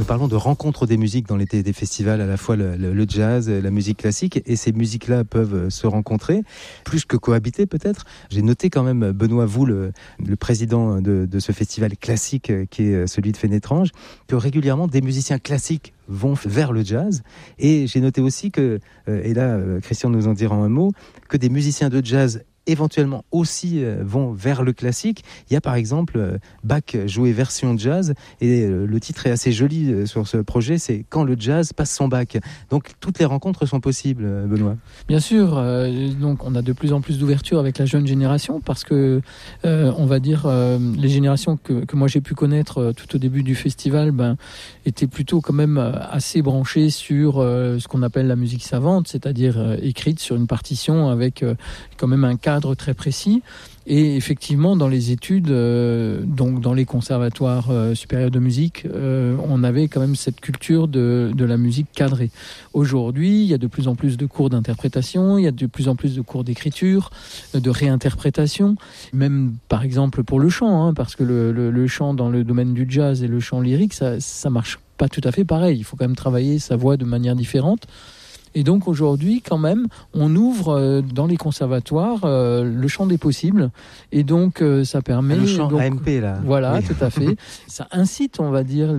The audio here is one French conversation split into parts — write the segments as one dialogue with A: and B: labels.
A: Nous parlons de rencontres des musiques dans l'été des festivals, à la fois le jazz, la musique classique, et ces musiques-là peuvent se rencontrer, plus que cohabiter peut-être. J'ai noté quand même, Benoît, vous, le président de ce festival classique qui est celui de Fénétrange, que régulièrement des musiciens classiques vont vers le jazz. Et j'ai noté aussi que, et là Christian nous en dira un mot, que des musiciens de jazz éventuellement aussi vont vers le classique. Il y a par exemple Bach joué version jazz, et le titre est assez joli sur ce projet, c'est Quand le jazz passe son Bach. Donc toutes les rencontres sont possibles, Benoît.
B: Bien sûr, donc on a de plus en plus d'ouverture avec la jeune génération, parce que on va dire les générations que moi j'ai pu connaître tout au début du festival étaient plutôt quand même assez branchées sur ce qu'on appelle la musique savante, c'est-à-dire écrite sur une partition avec quand même un cadre très précis. Et effectivement, dans les études, donc dans les conservatoires supérieurs de musique, on avait quand même cette culture de la musique cadrée. Aujourd'hui, il y a de plus en plus de cours d'interprétation, il y a de plus en plus de cours d'écriture, de réinterprétation, même par exemple pour le chant, parce que le chant dans le domaine du jazz et le chant lyrique, ça marche pas tout à fait pareil. Il faut quand même travailler sa voix de manière différente. Et donc aujourd'hui, quand même, on ouvre dans les conservatoires le champ des possibles. Et donc ça permet...
A: Le champ
B: donc,
A: AMP, là.
B: Voilà,
A: oui.
B: tout à fait. Ça incite, on va dire,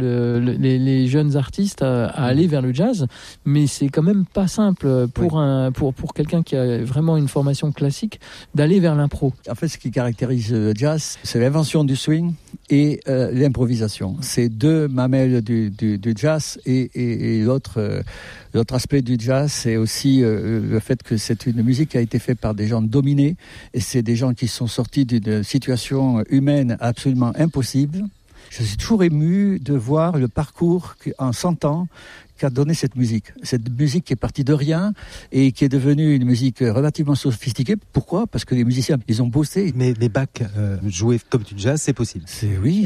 B: les jeunes artistes à aller vers le jazz. Mais c'est quand même pas simple pour quelqu'un qui a vraiment une formation classique d'aller vers l'impro.
C: En fait, ce qui caractérise le jazz, c'est l'invention du swing et l'improvisation. C'est deux mamelles du jazz, et l'autre aspect du jazz, c'est aussi le fait que c'est une musique qui a été faite par des gens dominés, et c'est des gens qui sont sortis d'une situation humaine absolument impossible. Je suis toujours ému de voir le parcours en 100 ans qu'a donné cette musique. Cette musique qui est partie de rien et qui est devenue une musique relativement sophistiquée. Pourquoi ? Parce que les musiciens, ils ont bossé.
A: Mais Bach jouer comme du jazz, c'est possible.
C: Oui,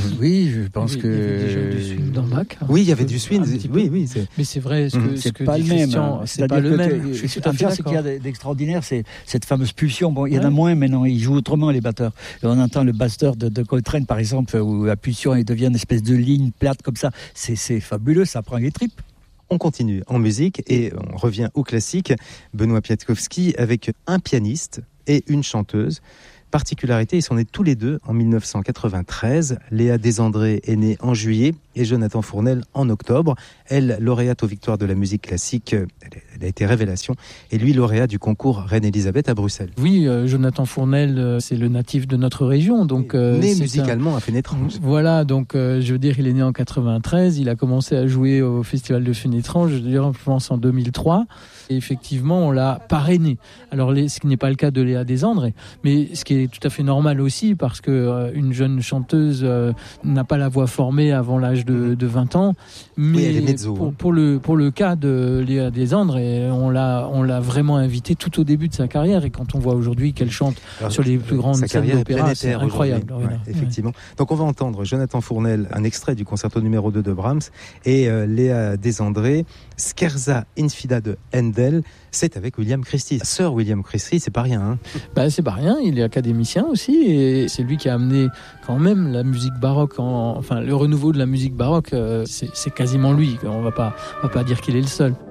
C: je pense que...
B: Il y avait déjà du swing dans Bach.
A: Oui, il y avait du swing. Oui.
B: Mais c'est vrai,
C: c'est pas le même.
B: C'est pas le même.
C: Je suis tout à fait d'accord. Ce qu'il y a d'extraordinaire, c'est cette fameuse pulsion. Bon, il y en a moins maintenant, ils jouent autrement, les batteurs. Et on entend le batteur de Coltrane, par exemple, où la pulsion elle devient une espèce de ligne plate comme ça. C'est fabuleux, ça prend les tripes.
A: On continue en musique et on revient au classique. Benoît Piatkowski avec un pianiste et une chanteuse. Particularité, ils sont nés tous les deux en 1993. Léa Desandré est née en juillet et Jonathan Fournel en octobre. Elle, lauréate aux Victoires de la musique classique, elle a été révélation. Et lui, lauréat du concours Reine-Élisabeth à Bruxelles.
B: Oui, Jonathan Fournel, c'est le natif de notre région. Donc,
A: né musicalement à Fénétrange.
B: Voilà, donc je veux dire, il est né en 93. Il a commencé à jouer au Festival de Fénétrange, je pense en 2003. Et effectivement, on l'a parrainé. Alors, ce qui n'est pas le cas de Léa Desandré, mais ce qui est tout à fait normal aussi, parce que une jeune chanteuse n'a pas la voix formée avant l'âge de 20 ans. Mais
A: oui, elle est mezzo,
B: pour le cas de Léa Desandré, on l'a vraiment invitée tout au début de sa carrière. Et quand on voit aujourd'hui qu'elle chante sur les plus grandes scènes d'opéra, c'est incroyable.
A: Ouais, effectivement. Donc on va entendre Jonathan Fournel, un extrait du concerto numéro 2 de Brahms, et Léa Desandré, Scherza infida de Handel. C'est avec William Christie. Sir William Christie, c'est pas rien.
B: C'est pas rien, il est académicien aussi, et c'est lui qui a amené quand même la musique baroque, le renouveau de la musique baroque, c'est quasiment lui. On va pas dire qu'il est le seul.